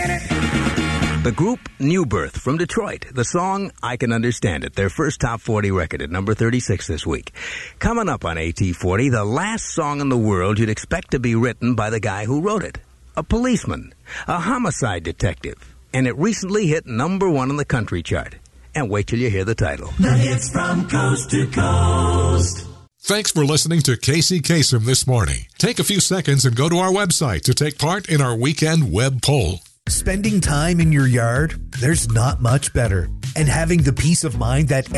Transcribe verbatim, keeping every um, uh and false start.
The group New Birth from Detroit. The song, I Can Understand It. Their first top forty record at number thirty-six this week. Coming up on A T forty, the last song in the world you'd expect to be written by the guy who wrote it. A policeman. A homicide detective. And it recently hit number one on the country chart. And wait till you hear the title. The hits from coast to coast. Thanks for listening to Casey Kasem this morning. Take a few seconds and go to our website to take part in our weekend web poll. Spending time in your yard, there's not much better. And having the peace of mind that